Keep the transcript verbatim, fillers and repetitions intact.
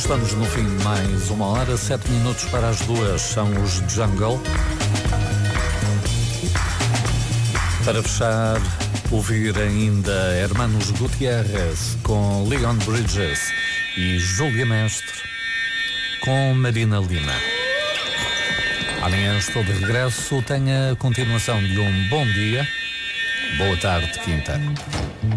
Estamos no fim de mais uma hora, sete minutos para as duas, são os Jungle. Para fechar, ouvir ainda Hermanos Gutierrez com Leon Bridges e Júlia Mestre com Marina Lima. Amanhã estou de regresso, tenha a continuação de um bom dia, boa tarde, quinta.